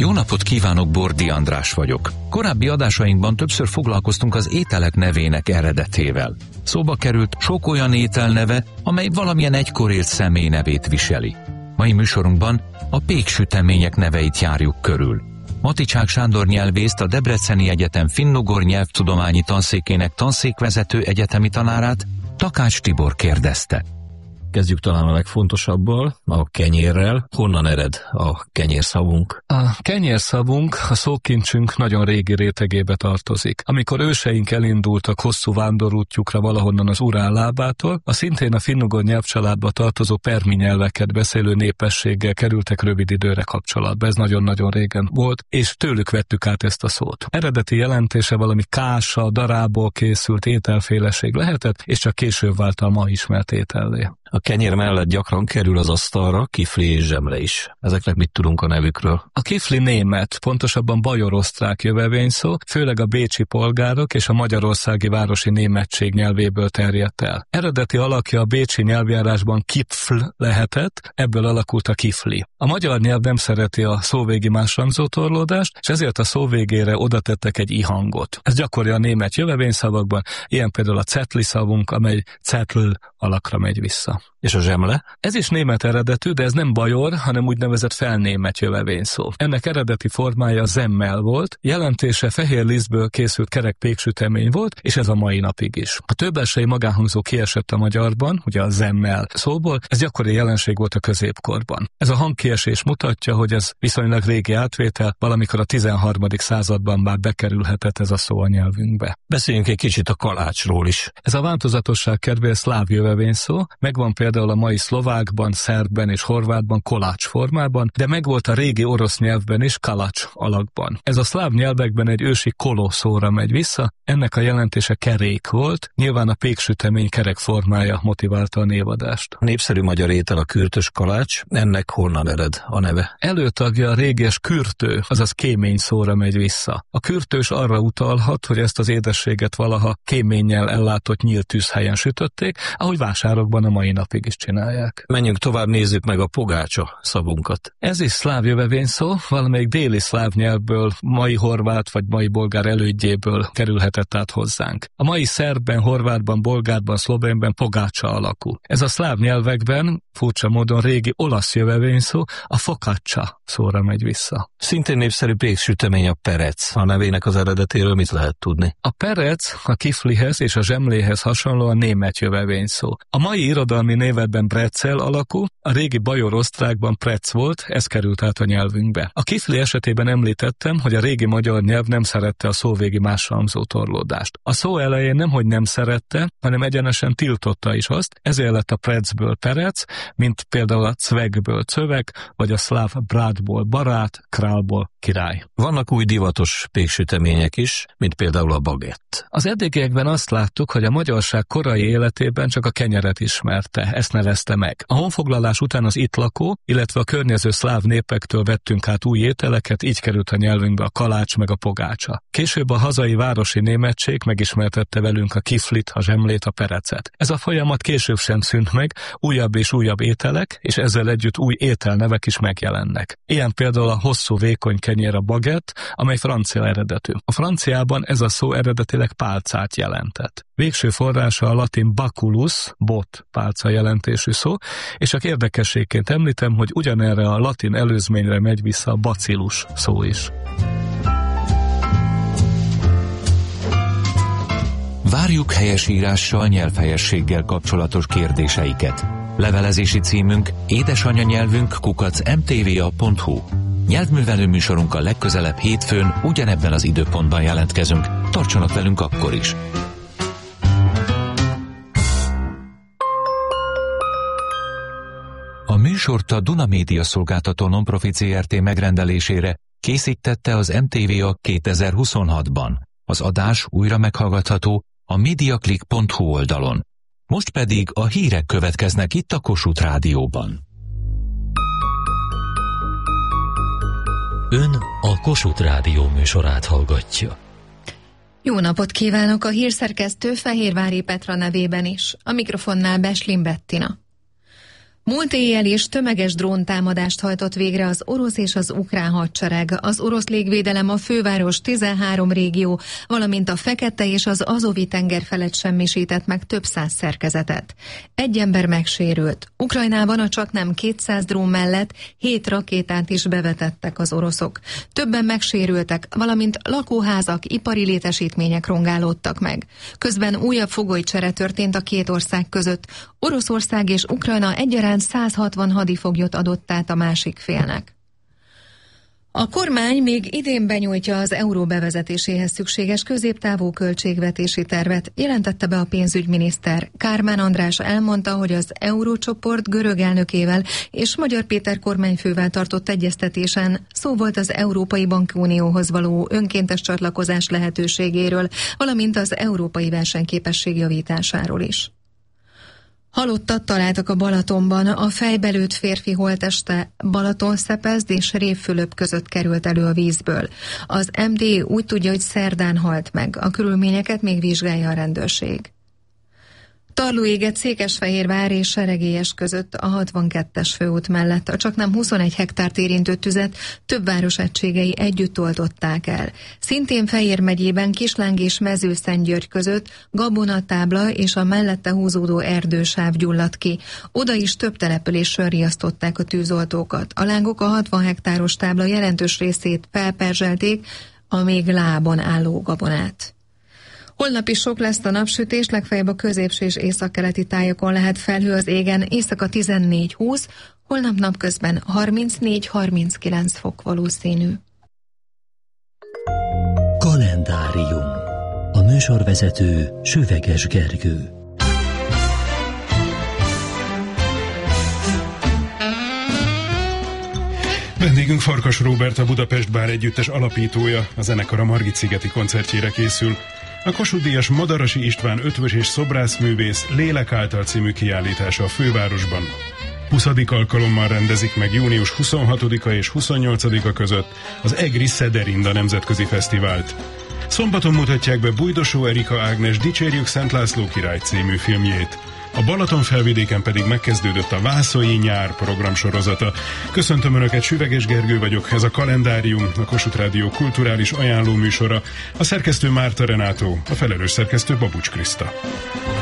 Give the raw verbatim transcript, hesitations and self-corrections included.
Jó napot kívánok, Bordi András vagyok. Korábbi adásainkban többször foglalkoztunk az ételek nevének eredetével. Szóba került sok olyan étel neve, amely valamilyen egykor élt személy nevét viseli. Mai műsorunkban a péksütemények neveit járjuk körül. Maticsák Sándor nyelvészt, a Debreceni Egyetem finnugor nyelvtudományi tanszékének tanszékvezető egyetemi tanárát, Takács Tibor kérdezte. Kezdjük talán a legfontosabbal, a kenyérrel. Honnan ered a kenyérszavunk? A kenyérszavunk a szókincsünk nagyon régi rétegébe tartozik. Amikor őseink elindultak hosszú vándorútjukra valahonnan az Urál lábától, a szintén a finnugor nyelvcsaládba tartozó permi nyelveket beszélő népességgel kerültek rövid időre kapcsolatba. Ez nagyon-nagyon régen volt, és tőlük vettük át ezt a szót. Eredeti jelentése valami kása, darából készült ételféleség lehetett, és csak később vált a ma ismert étellé. A kenyér mellett gyakran kerül az asztalra kifli és zsemle is. Ezeknek mit tudunk a nevükről? A kifli német, pontosabban bajor-osztrák jövevényszó, főleg a bécsi polgárok és a magyarországi városi németség nyelvéből terjedt el. Eredeti alakja a bécsi nyelvjárásban kipfl lehetett, ebből alakult a kifli. A magyar nyelv nem szereti a szóvégi másrangzótorlódást, és ezért a szó végére oda tettek egy i hangot. Ez gyakori a német jövevényszavakban, ilyen például a cetli szavunk, amely cetl alakra megy vissza. És a zsemle? Ez is német eredetű, de ez nem bajor, hanem úgynevezett felnémet jövevényszó. Ennek eredeti formája zemmel volt, jelentése fehér lisztből készült kerek péksütemény volt, és ez a mai napig is. A többelsei magánhangzó kiesett a magyarban, ugye a zemmel szóból, ez gyakori jelenség volt a középkorban. Ez a hangkiesés mutatja, hogy ez viszonylag régi átvétel, valamikor a tizenharmadik században már bekerülhetett ez a szó a nyelvünkbe. Beszéljünk egy kicsit a kalácsról is. Ez a változatosság kedvéért szláv jövevényszó, megvan például a mai szlovákban, szerbben és horvátban kolács formában, de megvolt a régi orosz nyelvben is kalacs alakban. Ez a szláv nyelvekben egy ősi koló szóra megy vissza, ennek a jelentése kerék volt, nyilván a péksütemény kerek formája motiválta a névadást. A népszerű magyar étel a kürtös kalács, ennek honnan ered a neve? Előtagja a réges kürtő, azaz kémény szóra megy vissza. A kürtős arra utalhat, hogy ezt az édességet valaha kéménnyel ellátott nyílt tűzhelyen sütötték, ahogy vásárokban a mai napig is csinálják. Menjünk tovább, nézzük meg a pogácsa szavunkat. Ez is szláv jövevényszó, valamelyik déli szláv nyelvből, mai horvát vagy mai bolgár elődjéből kerülhetett át hozzánk. A mai szerbben, horvátban, bolgárban, szlovénben pogácsa alakú. Ez a szláv nyelvekben furcsa módon régi olasz jövevényszó, a focaccia szóra megy vissza. Szintén népszerű péksütemény a perec. A nevének az eredetéről mit lehet tudni? A perec a kiflihez és a zsemléhez hasonlóan német jövevényszó. A mai irodalmi névetben brecel alakú, a régi bajor-osztrákban prec volt, ez került át a nyelvünkbe. A kifli esetében említettem, hogy a régi magyar nyelv nem szerette a szóvégi másrangzó torlódást. A szó elején nemhogy nem szerette, hanem egyenesen tiltotta is azt, ezért lett a precből perec, mint például a cvegből cövek, vagy a szláv brátból barát, králból király. Vannak új divatos péksütemények is, mint például a bagett. Az eddigiekben azt láttuk, hogy a magyarság korai életében csak a kenyeret ismerte, ezt nevezte meg. A honfoglalás után az itt lakó, illetve a környező szláv népektől vettünk át új ételeket, így került a nyelvünkbe a kalács meg a pogácsa. Később a hazai városi németség megismertette velünk a kiflit, a zsemlét, a perecet. Ez a folyamat később sem szűnt meg, újabb és újabb ételek, és ezzel együtt új ételnevek is megjelennek. Ilyen például a hosszú vékony kenyér, a baguette, amely francia eredetű. A franciában ez a szó eredetileg pálcát jelentett. Végső forrása a latin baculus, bot, pálca jelentésű szó, és csak érdekességként említem, hogy ugyanerre a latin előzményre megy vissza a bacillus szó is. Várjuk helyesírással, nyelvhelyességgel kapcsolatos kérdéseiket. Levelezési címünk édesanyanyelvünk kukac em té vé á pont hú. Nyelvművelő műsorunkkal legközelebb hétfőn ugyanebben az időpontban jelentkezünk. Tartsanak velünk akkor is! A műsort a Duna Média Szolgáltató Nonprofit zé er té megrendelésére készítette az em té vé á kétezer-huszonhatban. Az adás újra meghallgatható a mediaclick pont hú oldalon. Most pedig a hírek következnek itt a Kossuth Rádióban. Ön a Kossuth Rádió műsorát hallgatja. Jó napot kívánok a hírszerkesztő Fehérvári Petra nevében is. A mikrofonnál Beslin Bettina. Múlt éjjel is tömeges dróntámadást hajtott végre az orosz és az ukrán hadsereg. Az orosz légvédelem a főváros, tizenhárom régió, valamint a Fekete és az Azovi-tenger felett semmisített meg több száz szerkezetet. Egy ember megsérült. Ukrajnában a csaknem kétszáz drón mellett hét rakétát is bevetettek az oroszok. Többen megsérültek, valamint lakóházak, ipari létesítmények rongálódtak meg. Közben újabb fogolycsere történt a két ország között. Oroszország és Ukrajna egyaránt száz hatvan hadifoglyot adott át a másik félnek. A kormány még idén benyújtja az euró bevezetéséhez szükséges középtávú költségvetési tervet, jelentette be a pénzügyminiszter. Kármán András elmondta, hogy az eurócsoport görög elnökével és Magyar Péter kormányfővel tartott egyeztetésen szó volt az Európai Bankunióhoz való önkéntes csatlakozás lehetőségéről, valamint az európai versenyképesség javításáról is. Halottat találtak a Balatonban, a fejbelőtt férfi holtteste Balatonszepezd és Révfülöp között került elő a vízből. Az em dé úgy tudja, hogy szerdán halt meg, a körülményeket még vizsgálja a rendőrség. Tarló éget Székesfehérvár és Seregélyes között a hatvankettes főút mellett. A csaknem huszonegy hektárt érintő tüzet több város egységei együtt oltották el. Szintén Fejér megyében Kisláng és Mezőszentgyörgy között gabonatábla és a mellette húzódó erdősáv gyulladt ki. Oda is több településről riasztották a tűzoltókat. A lángok a hatvan hektáros tábla jelentős részét felperzselték, a még lábon álló gabonát. Holnap is sok lesz a napsütés, legfeljebb a középső és északkeleti tájokon lehet felhő az égen, éjszaka tizennégy húsz, holnap napközben harmincnégy harminckilenc fok valószínű. Kalendárium. A műsorvezető Süveges Gergő. Vendégünk Farkas Róbert, a Budapest Bár Együttes alapítója, a zenekar a Margit-szigeti koncertjére készül. A Kossuth-díjas Madarasi István ötvös és szobrászművész Lélek által című kiállítása a fővárosban. huszadik alkalommal rendezik meg június huszonhatodika és huszonnyolcadika között az Egri Szederinda nemzetközi fesztivált. Szombaton mutatják be Bújdosó Erika Ágnes Dicsérjük Szent László király című filmjét. A Balaton felvidéken pedig megkezdődött a Vászolyi nyár programsorozata. Köszöntöm Önöket, Süveges Gergő vagyok, ez a Kalendárium, a Kossuth Rádió kulturális ajánló műsora, a szerkesztő Márta Renátó, a felelős szerkesztő Babucs Kriszta.